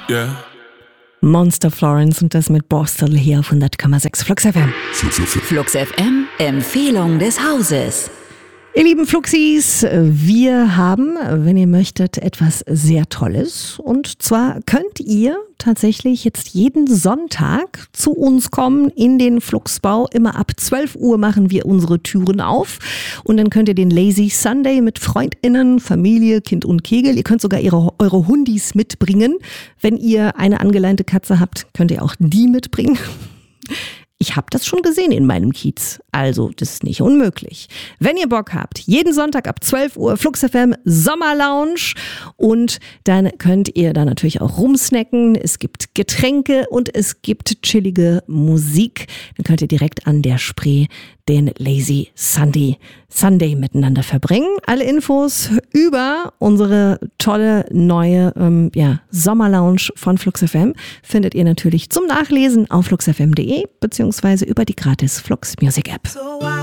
Yeah. Monster Florence und das mit Borstel hier auf 100,6 Flux FM. Flux FM, Empfehlung des Hauses. Ihr lieben Fluxis, wir haben, wenn ihr möchtet, etwas sehr Tolles. Und zwar könnt ihr tatsächlich jetzt jeden Sonntag zu uns kommen in den Fluxbau. Immer ab 12 Uhr machen wir unsere Türen auf. Und dann könnt ihr den Lazy Sunday mit FreundInnen, Familie, Kind und Kegel. Ihr könnt sogar eure Hundis mitbringen. Wenn ihr eine angeleinte Katze habt, könnt ihr auch die mitbringen. Ich habe das schon gesehen in meinem Kiez, also das ist nicht unmöglich. Wenn ihr Bock habt, jeden Sonntag ab 12 Uhr Flux FM Sommerlounge und dann könnt ihr da natürlich auch rumsnacken. Es gibt Getränke und es gibt chillige Musik. Dann könnt ihr direkt an der Spree den Lazy Sunday miteinander verbringen. Alle Infos über unsere tolle neue Sommerlounge von Flux FM findet ihr natürlich zum Nachlesen auf fluxfm.de beziehungsweise über die gratis Flux Music App.